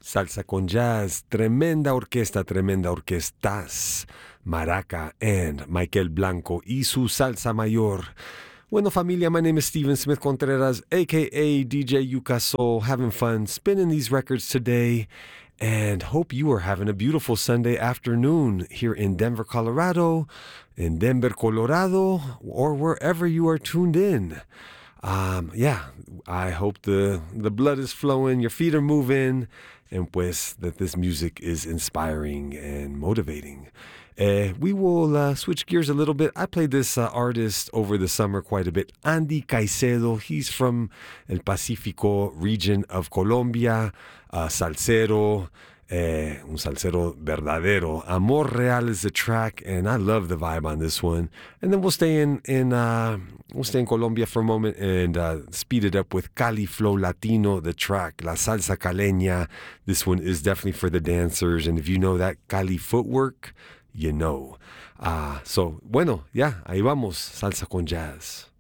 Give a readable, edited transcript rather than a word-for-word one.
Salsa con Jazz, tremenda orquestas, Maraca and Michael Blanco y su Salsa Mayor. Bueno, familia, my name is Steven Smith Contreras, a.k.a. DJ Yuka Soul, having fun spinning these records today, and hope you are having a beautiful Sunday afternoon here in Denver, Colorado, or wherever you are tuned in. I hope the blood is flowing, your feet are moving, and pues that this music is inspiring and motivating. We will switch gears a little bit. I played this artist over the summer quite a bit, Andy Caicedo. He's from El Pacífico region of Colombia, salsero, un salsero verdadero. Amor Real is the track, and I love the vibe on this one. And then we'll stay in Colombia for a moment and speed it up with Cali Flow Latino, the track La Salsa Caleña. This one is definitely for the dancers, and if you know that Cali footwork, you know. Bueno, ahí vamos, Salsa con Jazz.